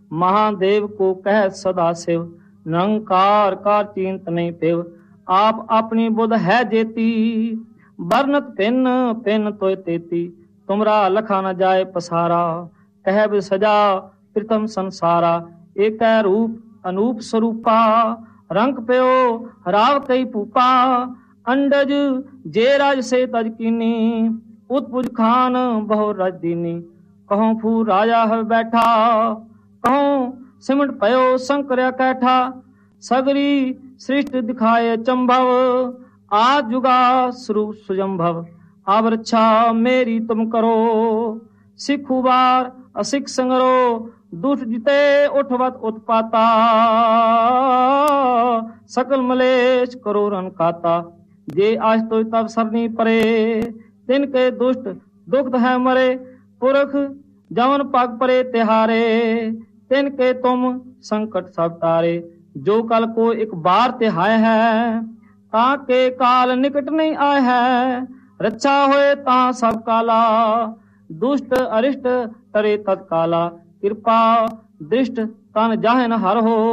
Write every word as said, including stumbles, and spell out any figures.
महादेव को कह सदा शिव, निरंकार कार चिंत नहीं पिव। आप अपनी बुध है जेती, बरनत पिन पिन तोय तेती। तुमरा लखा न जाए पसारा, कह सजा प्रथम संसारा। एक रूप अनूप स्वरूपा, रंग प्यो राव कई पूपा। अंडज जे राज से तज कीनी, उत्पुज खान बहु रज दीनी। कहूँ फू राजा है बैठा, कहूँ सिमट पयो शंकर कैठा। सगरी सृष्टि दिखाए चंभव, आज जुगा स्वरूप सुजंभव। अब रक्षा मेरी तुम करो, सिखु बार असिख संगरो। दुष्ट जिते उठवत उत्पाता, सकल मलेश करो रन काता। जे आज तो तब सरनी परे, तिनके दुष्ट दुख है मरे। पुरख जवन पग परे तिहारे, तिनके तुम संकट सब तारे। जो कल को एक बार तिहाय है, ताके काल निकट नहीं आए है। रक्षा होए ता सब काला, दुष्ट अरिष्ट तरे तत्काला। कृपा दृष्ट तन जाहे न हर हो,